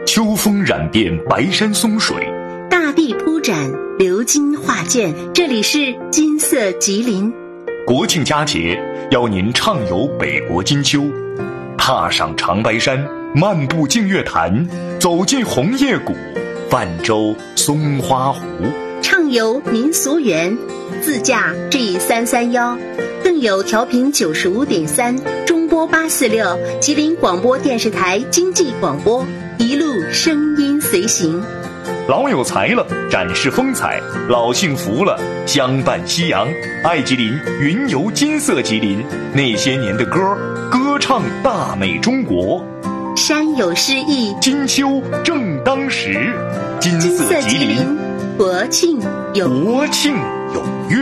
秋风染遍白山松水， 大地铺展鎏金画卷。这里是金色吉林。 国庆佳节，邀您畅游北国金秋，踏上长白山，漫步净月潭，走进红叶谷，泛舟松花湖， 畅游民俗园，自驾 G331，更有调频95.3，中波846，吉林广播电视台经济广播，一路声音随行。 老有才了，展示风采；老幸福了，相伴夕阳。爱吉林，云游金色吉林，那些年的歌，歌唱大美中国。 山有诗意， 金秋正当时。金色吉林， 国庆有约。